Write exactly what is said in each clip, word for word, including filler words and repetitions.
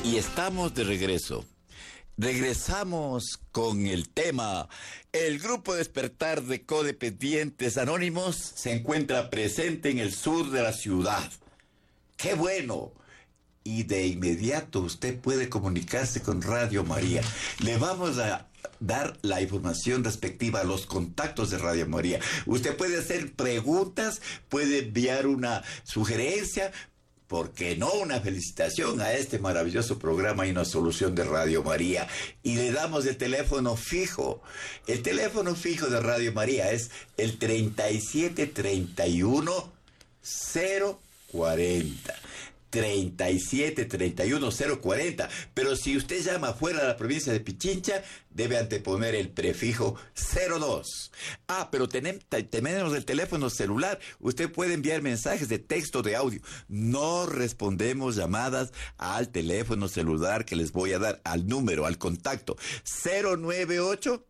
Y estamos de regreso. Regresamos con el tema. El grupo Despertar de Codependientes Anónimos se encuentra presente en el sur de la ciudad. ¡Qué bueno! Y de inmediato usted puede comunicarse con Radio María. Le vamos a dar la información respectiva a los contactos de Radio María. Usted puede hacer preguntas, puede enviar una sugerencia, ¿por qué no una felicitación a este maravilloso programa y una solución de Radio María? Y le damos el teléfono fijo. El teléfono fijo de Radio María es el treinta y siete treinta y uno cero cuarenta. treinta y siete treinta y uno cero cuarenta. Pero si usted llama fuera de la provincia de Pichincha, debe anteponer el prefijo cero dos. Ah, pero tenemos, tenemos el teléfono celular. Usted puede enviar mensajes de texto, de audio. No respondemos llamadas al teléfono celular que les voy a dar, al número, al contacto cero nueve ocho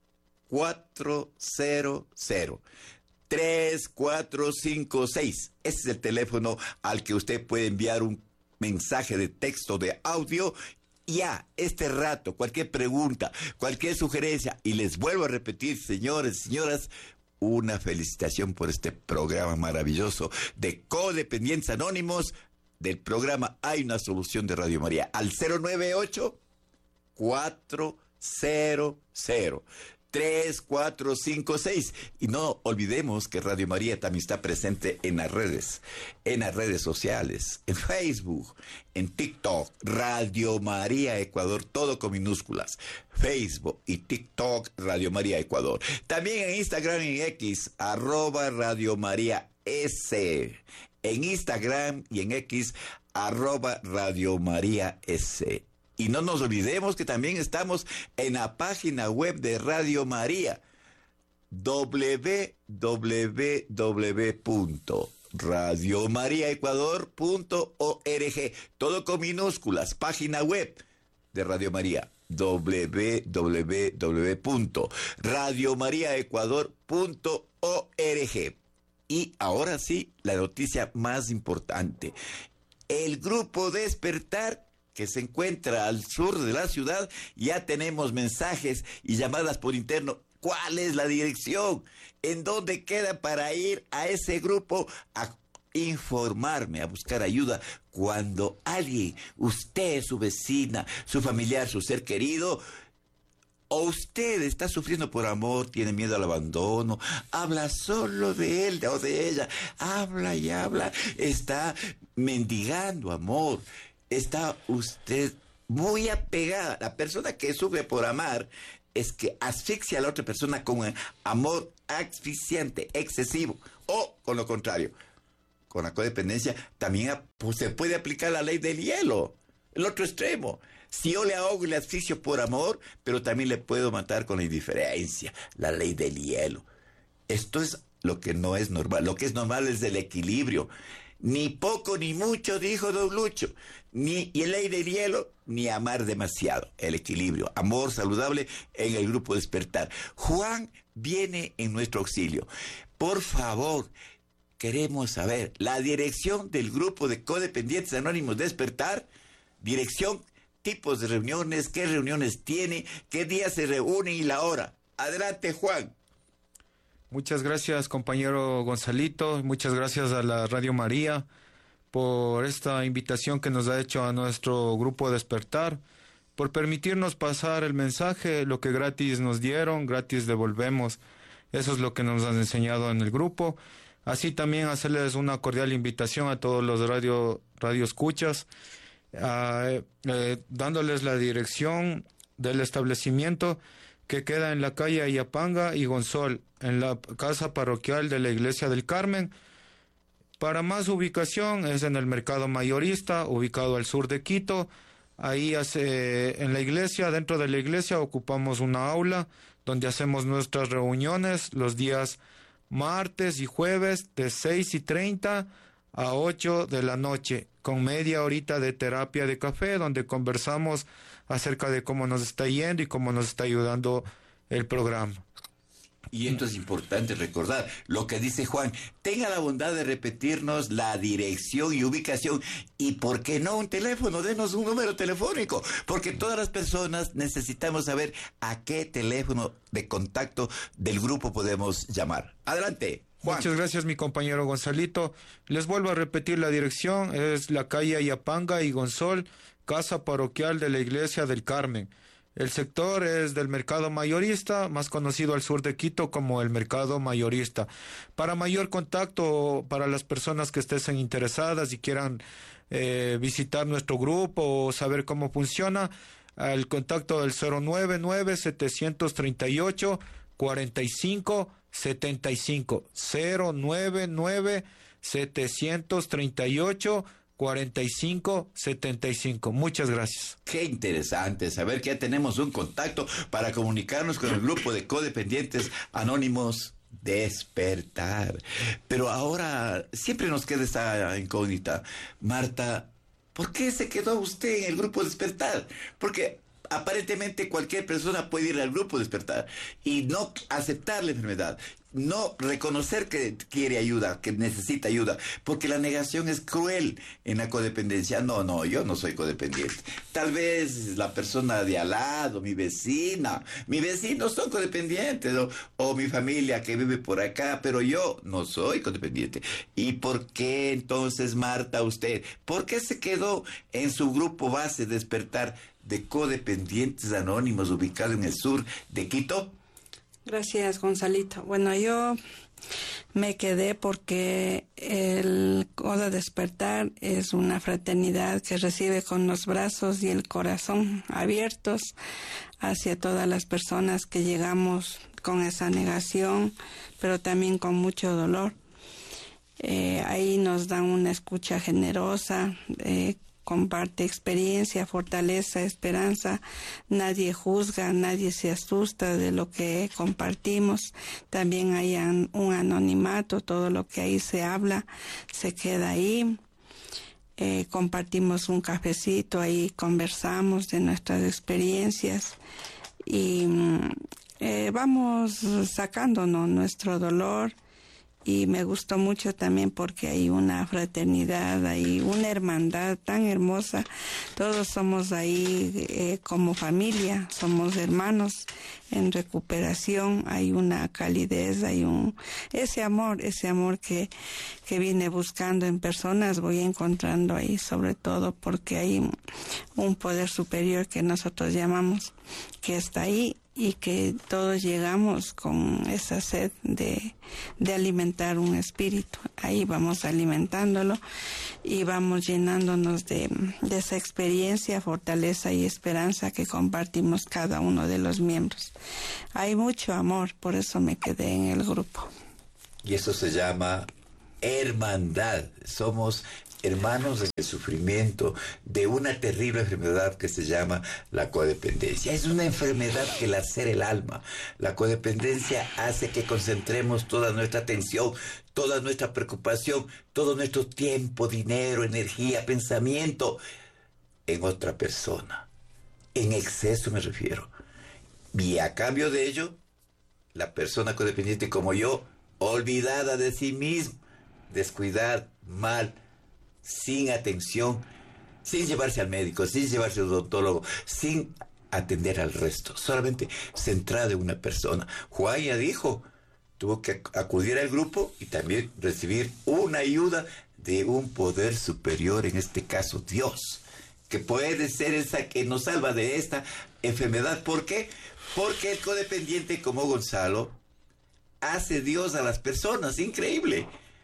cuatro cero cero tres cuatro cinco seis. Ese es el teléfono al que usted puede enviar un mensaje de texto, de audio. Ya, este rato, cualquier pregunta, cualquier sugerencia. Y les vuelvo a repetir, señores y señoras, una felicitación por este programa maravilloso de Codependientes Anónimos, del programa Hay una Solución de Radio María, al cero nueve ocho cuatro cero cero tres cuatro cinco seis. Y no olvidemos que Radio María también está presente en las redes, en las redes sociales, en Facebook, en TikTok, Radio María Ecuador, todo con minúsculas. Facebook y TikTok, Radio María Ecuador. También en Instagram y en X, arroba Radio María S. En Instagram y en X, arroba Radio María S. Y no nos olvidemos que también estamos en la página web de Radio María, doble u doble u doble u punto radio maría ecuador punto org. Todo con minúsculas, página web de Radio María, doble u doble u doble u punto radio maría ecuador punto org. Y ahora sí, la noticia más importante. El grupo Despertar, que se encuentra al sur de la ciudad, ya tenemos mensajes y llamadas por interno. ¿Cuál es la dirección? ¿En dónde queda para ir a ese grupo a informarme, a buscar ayuda cuando alguien, usted, su vecina, su familiar, su ser querido, o usted está sufriendo por amor, tiene miedo al abandono, habla solo de él o de ella, habla y habla, está mendigando amor? Está usted muy apegada. La persona que sufre por amar es que asfixia a la otra persona con un amor asfixiante, excesivo. O, con lo contrario, con la codependencia, también pues, se puede aplicar la ley del hielo, el otro extremo. Si yo le ahogo y le asfixio por amor, pero también le puedo matar con la indiferencia, la ley del hielo. Esto es lo que no es normal. Lo que es normal es el equilibrio. Ni poco ni mucho, dijo Don Lucho. Ni y ley del hielo, ni amar demasiado. El equilibrio, amor saludable en el grupo Despertar. Juan viene en nuestro auxilio. Por favor, queremos saber la dirección del grupo de Codependientes Anónimos Despertar. Dirección, tipos de reuniones, qué reuniones tiene, qué día se reúnen y la hora. Adelante, Juan. Muchas gracias, compañero Gonzalito. Muchas gracias a la Radio María por esta invitación que nos ha hecho a nuestro grupo Despertar, por permitirnos pasar el mensaje. Lo que gratis nos dieron, gratis devolvemos. Eso es lo que nos han enseñado en el grupo. Así también hacerles una cordial invitación a todos los radio, radio escuchas, uh, eh, dándoles la dirección del establecimiento, que queda en la calle Ayapanga y Gonzol, en la casa parroquial de la Iglesia del Carmen. Para más ubicación es en el mercado mayorista, ubicado al sur de Quito. Ahí hace, en la iglesia, dentro de la iglesia, ocupamos una aula donde hacemos nuestras reuniones los días martes y jueves de seis y treinta a ocho de la noche, con media horita de terapia de café, donde conversamos acerca de cómo nos está yendo y cómo nos está ayudando el programa. Y esto es importante recordar lo que dice Juan. Tenga la bondad de repetirnos la dirección y ubicación. Y por qué no un teléfono, denos un número telefónico. Porque todas las personas necesitamos saber a qué teléfono de contacto del grupo podemos llamar. Adelante, Juan. Muchas gracias, mi compañero Gonzalito. Les vuelvo a repetir la dirección. Es la calle Ayapanga y Gonzol, casa parroquial de la Iglesia del Carmen. El sector es del mercado mayorista, más conocido al sur de Quito como el mercado mayorista. Para mayor contacto, para las personas que estén interesadas y quieran eh, visitar nuestro grupo o saber cómo funciona, el contacto del cero nueve nueve, siete tres ocho, cuatro cinco siete cinco. cero nueve nueve, siete tres ocho, cuarenta y cinco setenta y cinco. Muchas gracias. Qué interesante saber que ya tenemos un contacto para comunicarnos con el grupo de codependientes anónimos Despertar. Pero ahora siempre nos queda esta incógnita. Marta, ¿por qué se quedó usted en el grupo Despertar? Porque aparentemente cualquier persona puede ir al grupo Despertar y no aceptar la enfermedad, no reconocer que quiere ayuda, que necesita ayuda, porque la negación es cruel en la codependencia. No, no, yo no soy codependiente. Tal vez la persona de al lado, mi vecina, mi vecino son codependientes, o, o mi familia que vive por acá, pero yo no soy codependiente. ¿Y por qué entonces, Marta, usted, por qué se quedó en su grupo base Despertar de codependientes anónimos ubicado en el sur de Quito? Gracias, Gonzalito. Bueno, yo me quedé porque el Coda Despertar es una fraternidad que recibe con los brazos y el corazón abiertos hacia todas las personas que llegamos con esa negación, pero también con mucho dolor. Eh, ahí nos dan una escucha generosa, eh, comparte experiencia, fortaleza, esperanza. Nadie juzga, nadie se asusta de lo que compartimos. También hay an, un anonimato, todo lo que ahí se habla se queda ahí. Eh, compartimos un cafecito, ahí conversamos de nuestras experiencias y eh, vamos sacándonos nuestro dolor. Y me gustó mucho también porque hay una fraternidad, hay una hermandad tan hermosa. Todos somos ahí eh, como familia, somos hermanos en recuperación. Hay una calidez, hay un ese amor, ese amor que, que vine buscando en personas, voy encontrando ahí, sobre todo porque hay un poder superior que nosotros llamamos, que está ahí. Y que todos llegamos con esa sed de, de alimentar un espíritu. Ahí vamos alimentándolo y vamos llenándonos de, de esa experiencia, fortaleza y esperanza que compartimos cada uno de los miembros. Hay mucho amor, por eso me quedé en el grupo. Y eso se llama hermandad. Somos hermanos en el sufrimiento de una terrible enfermedad que se llama la codependencia. Es una enfermedad que lacera el alma. La codependencia hace que concentremos toda nuestra atención, toda nuestra preocupación, todo nuestro tiempo, dinero, energía, pensamiento en otra persona. En exceso me refiero. Y a cambio de ello, la persona codependiente como yo, olvidada de sí mismo, descuidada, mal, sin atención, sin llevarse al médico, sin llevarse al odontólogo, sin atender al resto, solamente centrado en una persona. Juan ya dijo, tuvo que acudir al grupo y también recibir una ayuda de un poder superior, en este caso Dios, que puede ser esa que nos salva de esta enfermedad. ¿Por qué? Porque el codependiente como Gonzalo hace Dios a las personas, increíble.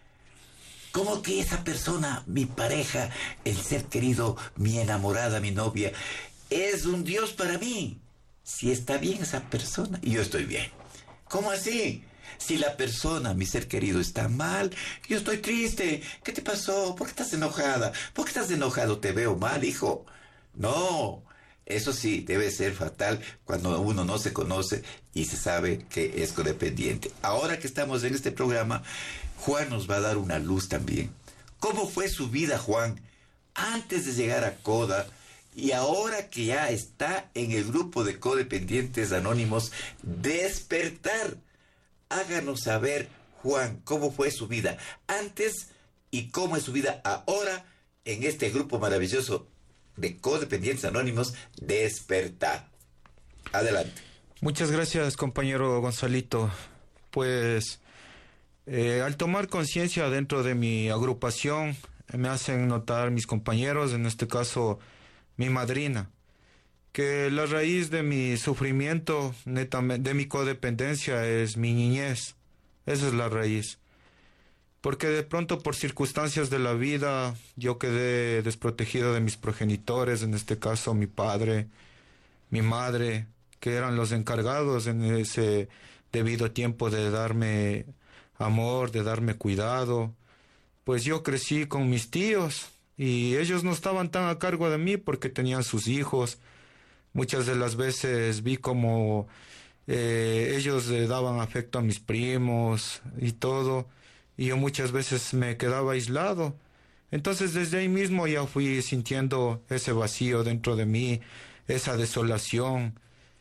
¿Cómo que esa persona, mi pareja, el ser querido, mi enamorada, mi novia, es un Dios para mí? Si está bien esa persona, y yo estoy bien. ¿Cómo así? Si la persona, mi ser querido, está mal, yo estoy triste. ¿Qué te pasó? ¿Por qué estás enojada? ¿Por qué estás enojado? Te veo mal, hijo. No, eso sí, debe ser fatal cuando uno no se conoce y se sabe que es codependiente. Ahora que estamos en este programa, Juan nos va a dar una luz también. ¿Cómo fue su vida, Juan, antes de llegar a CODA y ahora que ya está en el grupo de codependientes anónimos Despertar? Háganos saber, Juan, cómo fue su vida antes y cómo es su vida ahora en este grupo maravilloso de Codependientes Anónimos, Despertar. Adelante. Muchas gracias, compañero Gonzalito. Pues eh, al tomar conciencia dentro de mi agrupación, me hacen notar mis compañeros, en este caso mi madrina, que la raíz de mi sufrimiento, netamente, de mi codependencia, es mi niñez. Esa es la raíz. Porque de pronto, por circunstancias de la vida, yo quedé desprotegido de mis progenitores, en este caso mi padre, mi madre, que eran los encargados en ese debido tiempo de darme amor, de darme cuidado. Pues yo crecí con mis tíos y ellos no estaban tan a cargo de mí porque tenían sus hijos. Muchas de las veces vi como eh, ellos le daban afecto a mis primos y todo, y yo muchas veces me quedaba aislado. Entonces desde ahí mismo ya fui sintiendo ese vacío dentro de mí, esa desolación,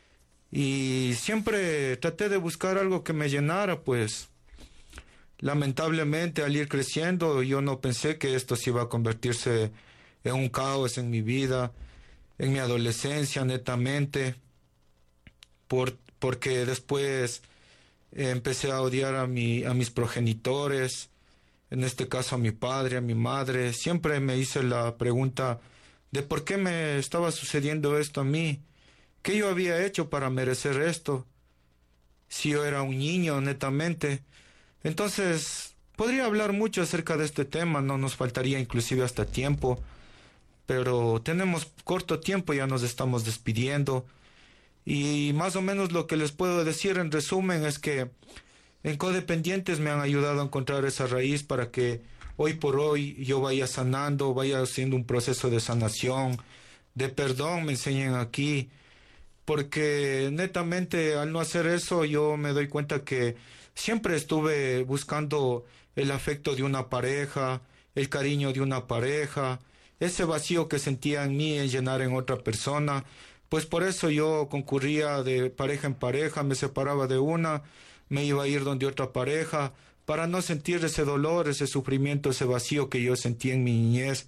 y siempre traté de buscar algo que me llenara. Pues lamentablemente, al ir creciendo, yo no pensé que esto se iba a convertirse en un caos en mi vida, en mi adolescencia, netamente, por, porque después eh, empecé a odiar a, mi, a mis progenitores, en este caso a mi padre, a mi madre. Siempre me hice la pregunta de por qué me estaba sucediendo esto a mí, qué yo había hecho para merecer esto, si yo era un niño, netamente. Entonces, podría hablar mucho acerca de este tema, no nos faltaría inclusive hasta tiempo, pero tenemos corto tiempo, ya nos estamos despidiendo, y más o menos lo que les puedo decir en resumen es que en Codependientes me han ayudado a encontrar esa raíz para que hoy por hoy yo vaya sanando, vaya haciendo un proceso de sanación, de perdón, me enseñan aquí, porque netamente al no hacer eso yo me doy cuenta que siempre estuve buscando el afecto de una pareja, el cariño de una pareja, ese vacío que sentía en mí en llenar en otra persona. Pues por eso yo concurría de pareja en pareja, me separaba de una, me iba a ir donde otra pareja, para no sentir ese dolor, ese sufrimiento, ese vacío que yo sentía en mi niñez.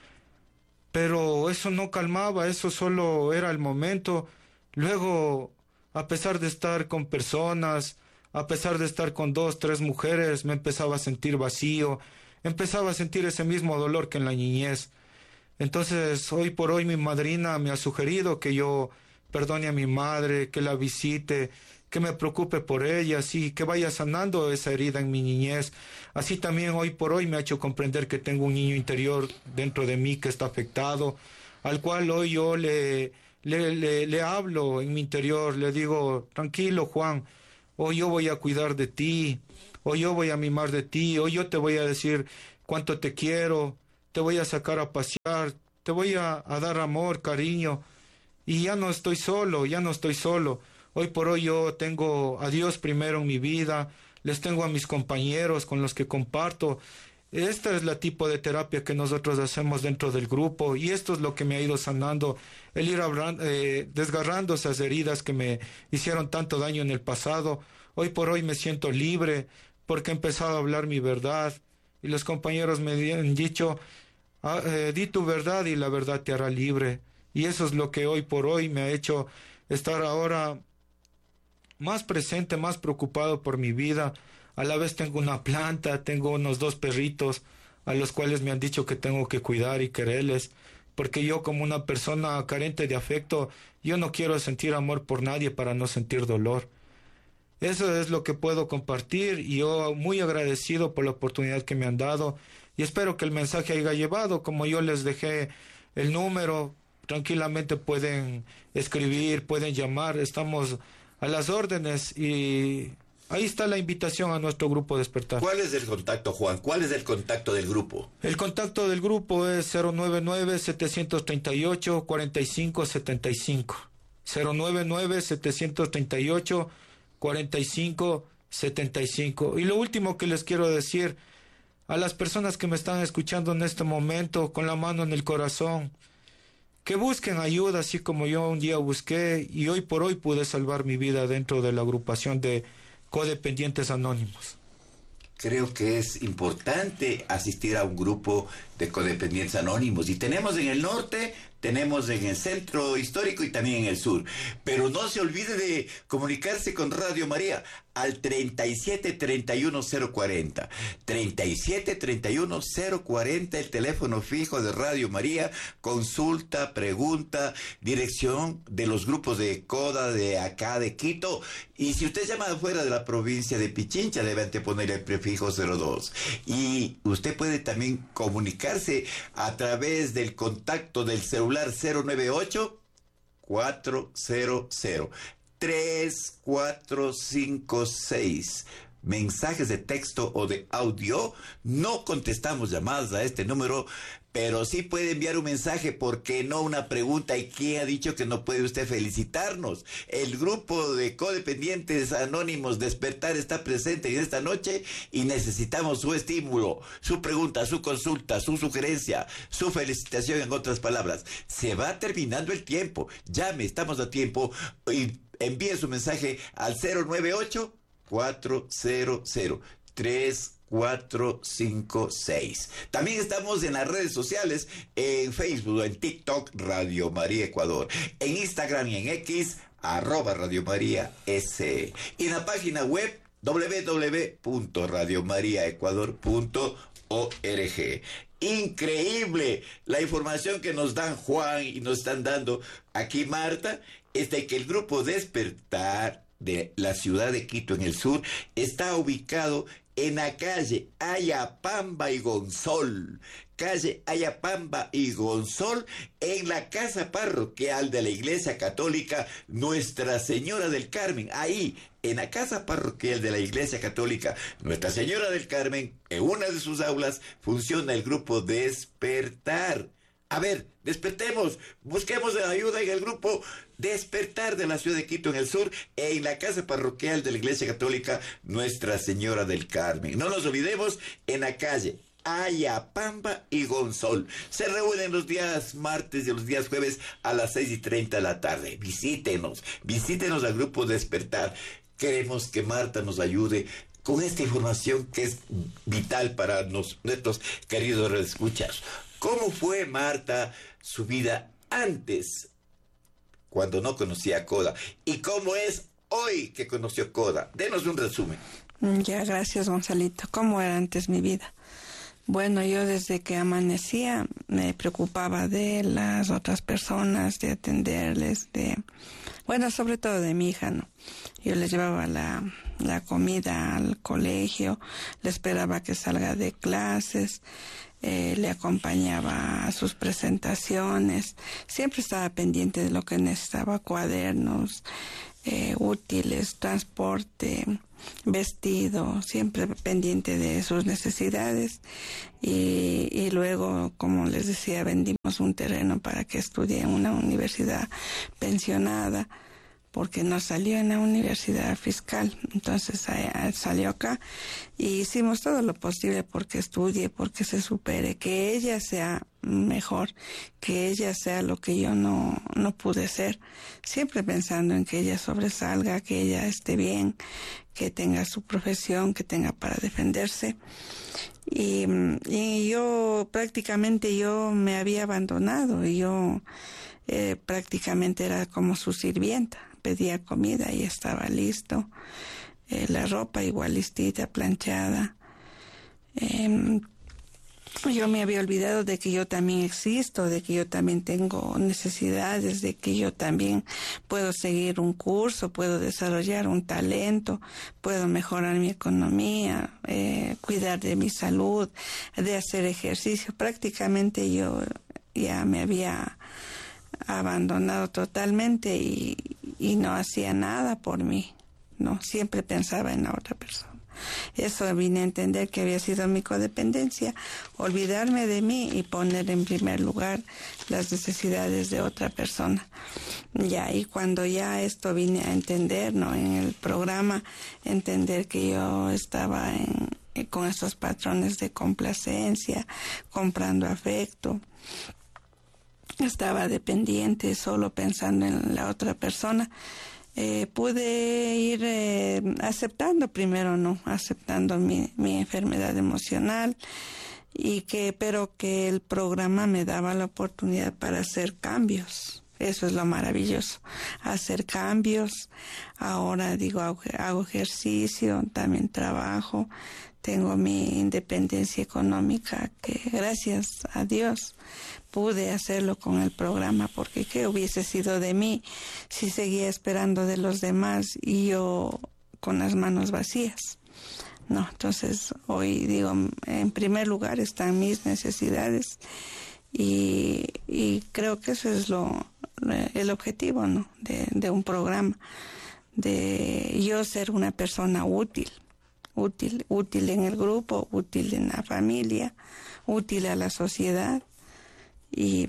Pero eso no calmaba, eso solo era el momento. Luego, a pesar de estar con personas, a pesar de estar con dos, tres mujeres, me empezaba a sentir vacío, empezaba a sentir ese mismo dolor que en la niñez. Entonces, hoy por hoy mi madrina me ha sugerido que yo perdone a mi madre, que la visite, que me preocupe por ella, así que vaya sanando esa herida en mi niñez. Así también hoy por hoy me ha hecho comprender que tengo un niño interior dentro de mí que está afectado, al cual hoy yo le, le, le, le hablo en mi interior, le digo, tranquilo Juan, hoy yo voy a cuidar de ti, hoy yo voy a mimar de ti, hoy yo te voy a decir cuánto te quiero, te voy a sacar a pasear, te voy a, a dar amor, cariño, y ya no estoy solo, ya no estoy solo. Hoy por hoy yo tengo a Dios primero en mi vida, les tengo a mis compañeros con los que comparto. Esta es la tipo de terapia que nosotros hacemos dentro del grupo, y esto es lo que me ha ido sanando, el ir hablando, eh, desgarrando esas heridas que me hicieron tanto daño en el pasado. Hoy por hoy me siento libre porque he empezado a hablar mi verdad, y los compañeros me han dicho, ah, eh, di tu verdad y la verdad te hará libre. Y eso es lo que hoy por hoy me ha hecho estar ahora más presente, más preocupado por mi vida. A la vez tengo una planta, tengo unos dos perritos a los cuales me han dicho que tengo que cuidar y quererles, porque yo, como una persona carente de afecto, yo no quiero sentir amor por nadie para no sentir dolor. Eso es lo que puedo compartir, y yo muy agradecido por la oportunidad que me han dado, y espero que el mensaje haya llevado. Como yo les dejé el número, tranquilamente pueden escribir, pueden llamar, estamos a las órdenes, y ahí está la invitación a nuestro grupo Despertar. ¿Cuál es el contacto, Juan? ¿Cuál es el contacto del grupo? El contacto del grupo es cero nueve nueve, siete tres ocho, cuatro cinco siete cinco. cero nueve nueve, siete tres ocho, cuatro cinco siete cinco. Y lo último que les quiero decir a las personas que me están escuchando en este momento, con la mano en el corazón, que busquen ayuda, así como yo un día busqué, y hoy por hoy pude salvar mi vida dentro de la agrupación de codependientes anónimos. Creo que es importante asistir a un grupo de codependientes anónimos. Y tenemos en el norte, tenemos en el centro histórico y también en el sur. Pero no se olvide de comunicarse con Radio María al treinta y siete, treinta y uno, cero cuarenta. treinta y siete, treinta y uno, cero cuarenta, el teléfono fijo de Radio María. Consulta, pregunta, dirección de los grupos de CODA de acá de Quito. Y si usted llama de fuera de la provincia de Pichincha, debe anteponer el prefijo cero dos. Y usted puede también comunicarse a través del contacto del celular cero nueve ocho, cuatro cero cero, tres cuatro cinco seis. Mensajes de texto o de audio. No contestamos llamadas a este número, pero sí puede enviar un mensaje, ¿por qué no una pregunta? ¿Y quién ha dicho que no puede usted felicitarnos? El grupo de codependientes anónimos Despertar está presente en esta noche y necesitamos su estímulo, su pregunta, su consulta, su sugerencia, su felicitación, en otras palabras. Se va terminando el tiempo. Llame, estamos a tiempo, y envíe su mensaje al cero nueve ocho, cuatro cero cero, tres cuatro cinco seis. También estamos en las redes sociales, en Facebook, en TikTok, Radio María Ecuador, en Instagram y en X, arroba Radio María S. Y en la página web doble u doble u doble u punto radio maría ecuador punto org. Increíble la información que nos dan Juan y nos están dando aquí Marta, es de que el grupo Despertar de la ciudad de Quito en el sur está ubicado en la calle Ayapamba y Gonzol, calle Ayapamba y Gonzol, en la casa parroquial de la Iglesia Católica Nuestra Señora del Carmen. Ahí, en la casa parroquial de la Iglesia Católica Nuestra Señora del Carmen, en una de sus aulas, funciona el grupo Despertar. A ver, despertemos, busquemos la ayuda en el grupo Despertar de la ciudad de Quito en el sur, en la casa parroquial de la Iglesia Católica Nuestra Señora del Carmen. No nos olvidemos, en la calle Ayapamba y Gonzol. Se reúnen los días martes y los días jueves a las seis y treinta de la tarde. Visítenos, visítenos al grupo Despertar. Queremos que Marta nos ayude con esta información que es vital para nos, nuestros queridos redescuchas. ¿Cómo fue, Marta, su vida antes, cuando no conocía a CODA? ¿Y cómo es hoy que conoció CODA? Denos un resumen. Ya, gracias, Gonzalito. ¿Cómo era antes mi vida? Bueno, yo desde que amanecía me preocupaba de las otras personas, de atenderles, de... Bueno, sobre todo de mi hija, ¿no? Yo le llevaba la, la comida al colegio, le esperaba que salga de clases, eh, le acompañaba a sus presentaciones, siempre estaba pendiente de lo que necesitaba, cuadernos, eh, útiles, transporte, vestido, siempre pendiente de sus necesidades. Y, y luego, como les decía, vendimos un terreno para que estudie en una universidad pensionada, porque no salió en la universidad fiscal. Entonces salió acá y hicimos todo lo posible porque estudie, porque se supere, que ella sea mejor, que ella sea lo que yo no, no pude ser, siempre pensando en que ella sobresalga, que ella esté bien, que tenga su profesión, que tenga para defenderse. Y, y yo prácticamente yo me había abandonado y yo eh, prácticamente era como su sirvienta. Pedía comida y estaba listo, eh, la ropa igual listita, planchada. Eh, yo me había olvidado de que yo también existo, de que yo también tengo necesidades, de que yo también puedo seguir un curso, puedo desarrollar un talento, puedo mejorar mi economía, eh, cuidar de mi salud, de hacer ejercicio. Prácticamente yo ya me había abandonado totalmente y, y no hacía nada por mí, no, siempre pensaba en la otra persona. Eso vine a entender que había sido mi codependencia, olvidarme de mí y poner en primer lugar las necesidades de otra persona. Ya, y cuando ya esto vine a entender, ¿no? En el programa, entender que yo estaba en, con estos patrones de complacencia, comprando afecto, estaba dependiente, solo pensando en la otra persona. eh, pude ir eh, aceptando primero, ¿no? Aceptando mi, mi enfermedad emocional, y que, pero que el programa me daba la oportunidad para hacer cambios. Eso es lo maravilloso, hacer cambios. Ahora digo, hago, hago ejercicio, también trabajo, tengo mi independencia económica, que gracias a Dios pude hacerlo con el programa, porque qué hubiese sido de mí si seguía esperando de los demás y yo con las manos vacías. No, entonces hoy digo, en primer lugar están mis necesidades, y, y creo que eso es lo el objetivo, ¿no? de, de un programa, de yo ser una persona útil, útil, útil en el grupo, útil en la familia, útil a la sociedad, y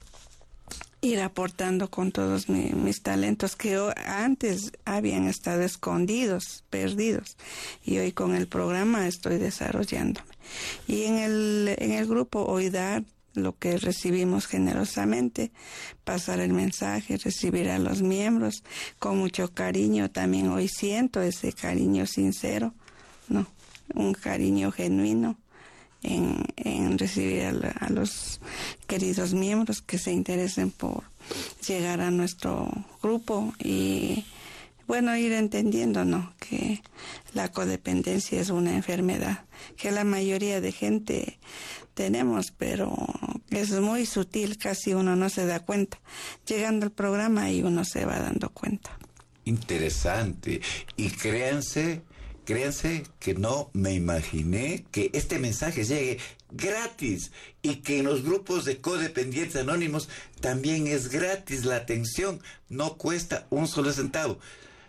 ir aportando con todos mi, mis talentos que antes habían estado escondidos, perdidos, y hoy con el programa estoy desarrollándome. Y en el, en el grupo hoy dar lo que recibimos generosamente, pasar el mensaje, recibir a los miembros con mucho cariño. También hoy siento ese cariño sincero, ¿no? Un cariño genuino en, en recibir a, la, a los queridos miembros que se interesen por llegar a nuestro grupo, y bueno, ir entendiendo, ¿no? Que la codependencia es una enfermedad que la mayoría de gente tenemos, pero es muy sutil, casi uno no se da cuenta. Llegando al programa y uno se va dando cuenta. Interesante. Y créanse, créanse que no me imaginé que este mensaje llegue gratis, y que en los grupos de codependientes anónimos también es gratis la atención, no cuesta un solo centavo.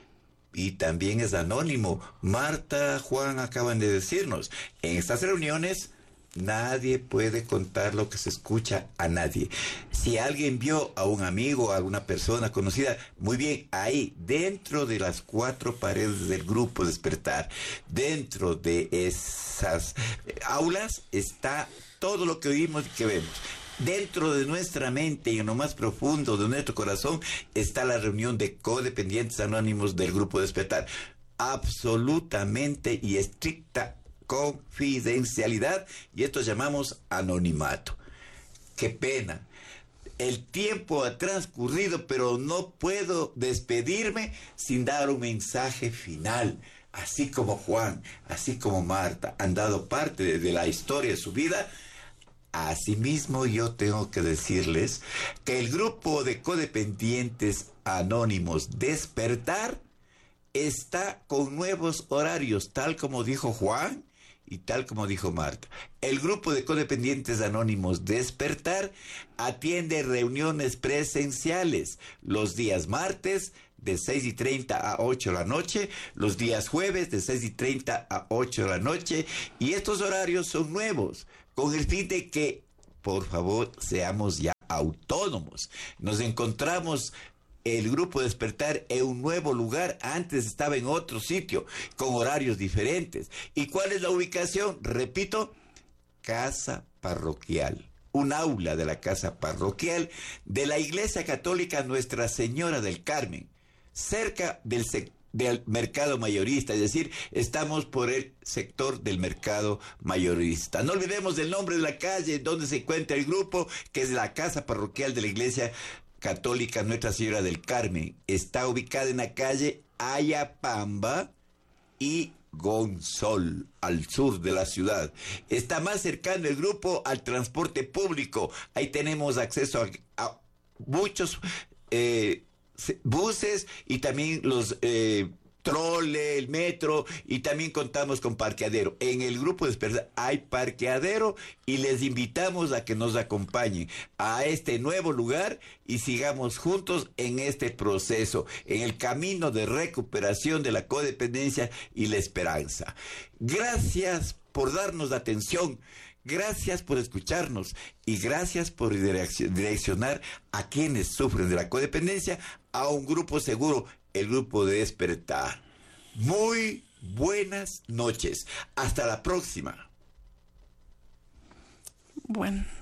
Y también es anónimo. Marta, Juan acaban de decirnos, en estas reuniones nadie puede contar lo que se escucha a nadie. Si alguien vio a un amigo, a alguna persona conocida, muy bien, ahí, dentro de las cuatro paredes del grupo Despertar, dentro de esas aulas, está todo lo que oímos y que vemos. Dentro de nuestra mente y en lo más profundo de nuestro corazón está la reunión de codependientes anónimos del grupo Despertar. Absolutamente y estricta confidencialidad, y esto llamamos anonimato. Qué pena. El tiempo ha transcurrido, pero no puedo despedirme sin dar un mensaje final. Así como Juan, así como Marta han dado parte de, de la historia de su vida, asimismo yo tengo que decirles que el grupo de codependientes anónimos Despertar está con nuevos horarios, tal como dijo Juan y tal como dijo Marta. El grupo de codependientes anónimos Despertar atiende reuniones presenciales los días martes de seis y treinta a ocho de la noche, los días jueves de seis y treinta a ocho de la noche, y estos horarios son nuevos, con el fin de que, por favor, seamos ya autónomos. Nos encontramos el grupo Despertar en un nuevo lugar. Antes estaba en otro sitio, con horarios diferentes. ¿Y cuál es la ubicación? Repito, Casa Parroquial. Un aula de la Casa Parroquial de la Iglesia Católica Nuestra Señora del Carmen, cerca del sector del mercado mayorista, es decir, estamos por el sector del mercado mayorista. No olvidemos del nombre de la calle donde se encuentra el grupo, que es la Casa Parroquial de la Iglesia Católica Nuestra Señora del Carmen. Está ubicada en la calle Ayapamba y Gonzol, al sur de la ciudad. Está más cercano el grupo al transporte público. Ahí tenemos acceso a, a muchos eh, buses, y también los eh, trole, el metro, y también contamos con parqueadero. En el grupo Despertar hay parqueadero, y les invitamos a que nos acompañen a este nuevo lugar y sigamos juntos en este proceso, en el camino de recuperación de la codependencia y la esperanza. Gracias por darnos la atención. Gracias por escucharnos, y gracias por direccionar a quienes sufren de la codependencia a un grupo seguro, el grupo de Despertar. Muy buenas noches. Hasta la próxima. Bueno.